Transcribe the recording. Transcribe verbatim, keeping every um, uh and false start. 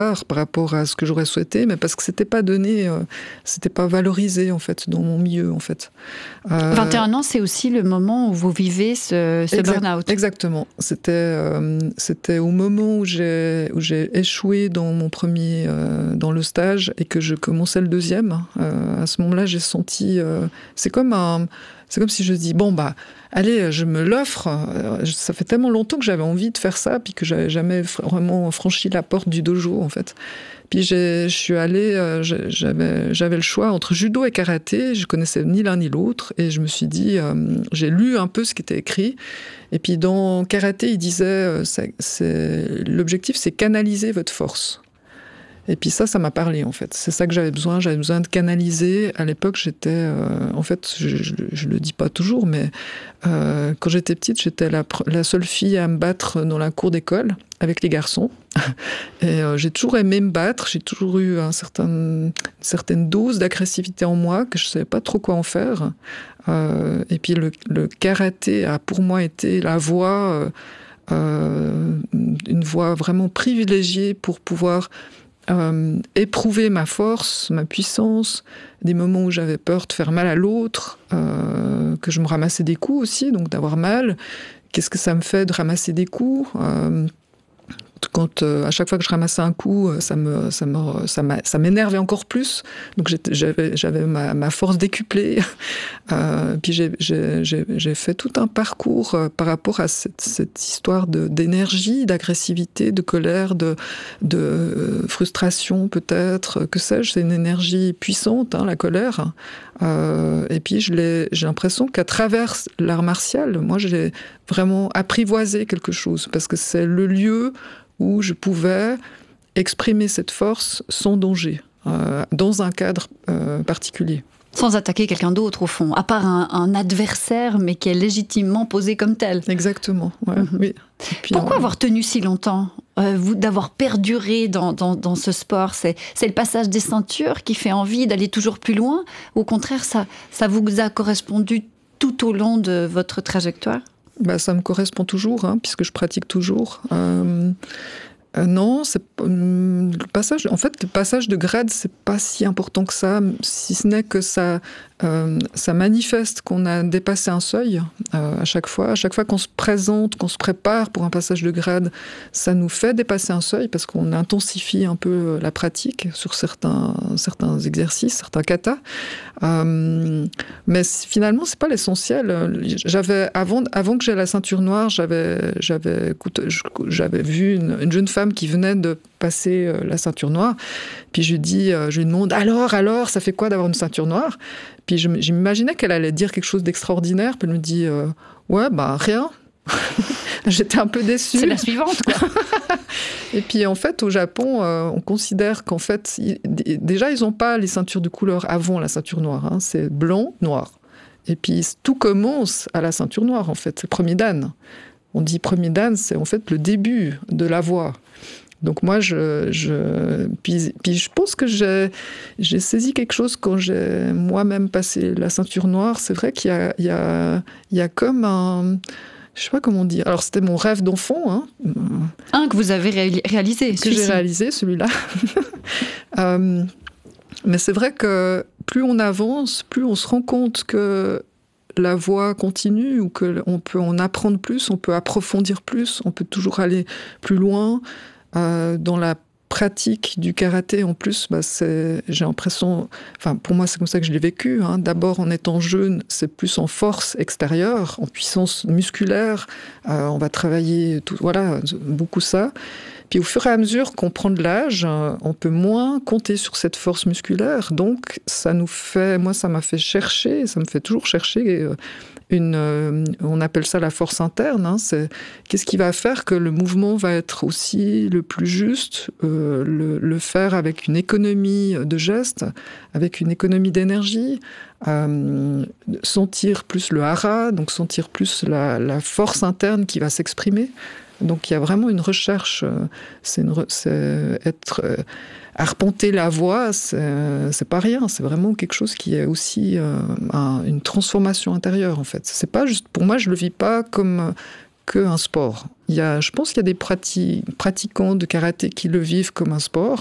par rapport à ce que j'aurais souhaité, mais parce que c'était pas donné, euh, c'était pas valorisé en fait dans mon milieu en fait. Euh, vingt et un ans, c'est aussi le moment où vous vivez ce, ce exact, burn-out. Exactement. C'était, euh, c'était au moment où j'ai, où j'ai échoué dans mon premier, euh, dans le stage et que je commençais le deuxième. Euh, à ce moment-là, j'ai senti, euh, c'est comme un, c'est comme si je dis bon bah allez, je me l'offre. Ça fait tellement longtemps que j'avais envie de faire ça, puis que j'avais jamais vraiment franchi la porte du dojo en fait. Puis j'ai, je suis allée, euh, j'avais, j'avais le choix entre judo et karaté. Je connaissais ni l'un ni l'autre, et je me suis dit, euh, j'ai lu un peu ce qui était écrit. Et puis dans karaté, il disait, euh, c'est, c'est, l'objectif, c'est canaliser votre force. Et puis ça, ça m'a parlé en fait. C'est ça que j'avais besoin. J'avais besoin de canaliser. À l'époque, j'étais, euh, en fait, je, je, je le dis pas toujours, mais euh, quand j'étais petite, j'étais la, la seule fille à me battre dans la cour d'école avec les garçons. Et euh, j'ai toujours aimé me battre. J'ai toujours eu un certain, une certaine dose d'agressivité en moi que je savais pas trop quoi en faire. Euh, et puis le, le karaté a pour moi été la voie, euh, euh, une voie vraiment privilégiée pour pouvoir Euh, éprouver ma force, ma puissance, des moments où j'avais peur de faire mal à l'autre, euh, que je me ramassais des coups aussi, donc d'avoir mal. Qu'est-ce que ça me fait de ramasser des coups ? euh, Quand euh, à chaque fois que je ramassais un coup, ça me, ça me, ça m'a, ça m'énervait encore plus. Donc j'avais, j'avais ma, ma force décuplée. Euh, puis j'ai, j'ai, j'ai, j'ai fait tout un parcours euh, par rapport à cette, cette histoire de, d'énergie, d'agressivité, de colère, de, de euh, frustration peut-être, que sais-je. C'est une énergie puissante, hein, la colère. Euh, et puis je l'ai, j'ai l'impression qu'à travers l'art martial, moi j'ai vraiment apprivoisé quelque chose, parce que c'est le lieu où je pouvais exprimer cette force sans danger, euh, dans un cadre euh, particulier. Sans attaquer quelqu'un d'autre, au fond, à part un, un adversaire, mais qui est légitimement posé comme tel. Exactement, ouais, mm-hmm. Oui. Puis, Pourquoi on... avoir tenu si longtemps, euh, vous, d'avoir perduré dans, dans, dans ce sport ? c'est, c'est le passage des ceintures qui fait envie d'aller toujours plus loin ? Ou au contraire, ça, ça vous a correspondu tout au long de votre trajectoire ? Bah, ça me correspond toujours, hein, puisque je pratique toujours. Euh, euh, non, c'est, euh, le passage, en fait, le passage de grade, c'est pas si important que ça, si ce n'est que ça, euh, ça manifeste qu'on a dépassé un seuil euh, à chaque fois. À chaque fois qu'on se présente, qu'on se prépare pour un passage de grade, ça nous fait dépasser un seuil parce qu'on intensifie un peu la pratique sur certains, certains exercices, certains katas. Euh, mais finalement, c'est pas l'essentiel. J'avais, avant, avant que j'aie la ceinture noire, j'avais, j'avais, écoute, j'avais vu une, une jeune femme qui venait de passer la ceinture noire. Puis je lui dis, je lui demande, alors, alors, ça fait quoi d'avoir une ceinture noire ? Puis je, je m'imaginais qu'elle allait dire quelque chose d'extraordinaire. Puis elle me dit, euh, ouais, bah rien. J'étais un peu déçue. C'est la suivante, quoi. Et puis en fait, au Japon, euh, on considère qu'en fait, il, déjà, ils n'ont pas les ceintures de couleur avant la ceinture noire. Hein, c'est blanc, noir. Et puis tout commence à la ceinture noire, en fait. C'est le premier dan. On dit premier dan, c'est en fait le début de la voie. Donc moi, je, je, puis, puis je pense que j'ai, j'ai saisi quelque chose quand j'ai moi-même passé la ceinture noire. C'est vrai qu'il y a, il y a, il y a comme un... Je sais pas comment dire. Alors, c'était mon rêve d'enfant. Hein. Un que vous avez ré- réalisé. Que celui-ci. j'ai réalisé, celui-là. euh, mais c'est vrai que plus on avance, plus on se rend compte que la voie continue, ou qu'on peut en apprendre plus, on peut approfondir plus, on peut toujours aller plus loin. Euh, dans la pratique du karaté, en plus, bah, c'est, j'ai l'impression, enfin, pour moi, c'est comme ça que je l'ai vécu. Hein. D'abord, en étant jeune, c'est plus en force extérieure, en puissance musculaire. Euh, on va travailler, tout, voilà, beaucoup ça. Puis au fur et à mesure qu'on prend de l'âge, on peut moins compter sur cette force musculaire. Donc, ça nous fait, moi, ça m'a fait chercher, ça me fait toujours chercher une, euh, on appelle ça la force interne. Hein, c'est qu'est-ce qui va faire que le mouvement va être aussi le plus juste, euh, le, le faire avec une économie de gestes, avec une économie d'énergie, euh, sentir plus le hara, donc sentir plus la, la force interne qui va s'exprimer. Donc il y a vraiment une recherche, c'est, une, c'est être euh, arpenter la voie, c'est, c'est pas rien, c'est vraiment quelque chose qui est aussi euh, un, une transformation intérieure en fait. C'est pas juste, pour moi, je le vis pas comme qu'un sport. Il y a, je pense qu'il y a des prati- pratiquants de karaté qui le vivent comme un sport,